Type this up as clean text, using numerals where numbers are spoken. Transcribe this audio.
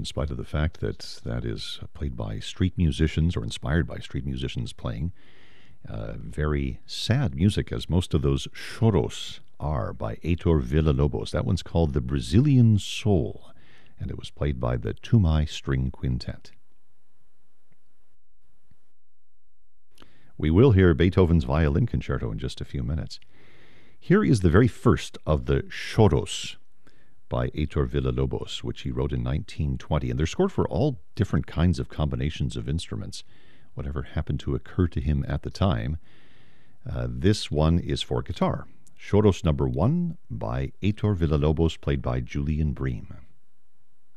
in spite of the fact that that is played by street musicians or inspired by street musicians playing. Very sad music, as most of those choros are, by Heitor Villa-Lobos. That one's called The Brazilian Soul, and it was played by the Tumai String Quintet. We will hear Beethoven's Violin Concerto in just a few minutes. Here is the very first of the choros by Heitor Villa-Lobos, which he wrote in 1920, and they're scored for all different kinds of combinations of instruments, whatever happened to occur to him at the time. This one is for guitar. Choros number 1 by Heitor Villa-Lobos, played by Julian Bream.